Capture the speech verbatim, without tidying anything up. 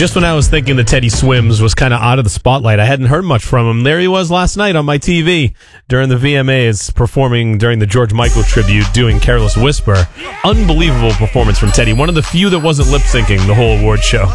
Just when I was thinking that Teddy Swims was kind of out of the spotlight, I hadn't heard much from him. There he was last night on my T V during the V M As, performing during the George Michael tribute, doing Careless Whisper. Unbelievable performance from Teddy. One of the few that wasn't lip-syncing the whole award show.